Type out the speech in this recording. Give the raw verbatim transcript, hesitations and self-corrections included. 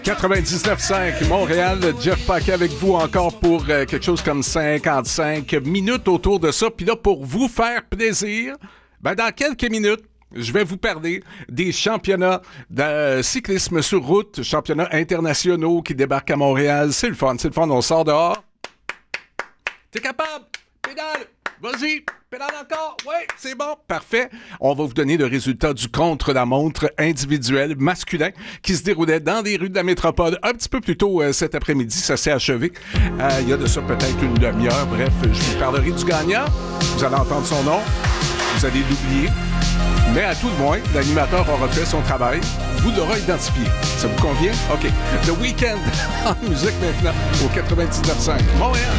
quatre-vingt-dix-neuf cinq Montréal, Jeff Paquet avec vous encore pour euh, quelque chose comme cinquante-cinq minutes autour de ça. Puis là, pour vous faire plaisir, ben dans quelques minutes, je vais vous parler des championnats de cyclisme sur route, championnats internationaux qui débarquent à Montréal. C'est le fun, c'est le fun, on sort dehors. T'es capable? Pédale! Vas-y! Pédale encore! Oui, c'est bon! Parfait! On va vous donner le résultat du contre-la-montre individuel masculin qui se déroulait dans les rues de la métropole un petit peu plus tôt euh, cet après-midi. Ça s'est achevé. Euh, il y a de ça peut-être une demi-heure. Bref, je vous parlerai du gagnant. Vous allez entendre son nom. Vous allez l'oublier. Mais à tout le moins, l'animateur aura fait son travail. Vous l'aurez identifié. Ça vous convient? OK. The Weeknd en musique maintenant au quatre-vingt-dix-neuf cinq Montréal.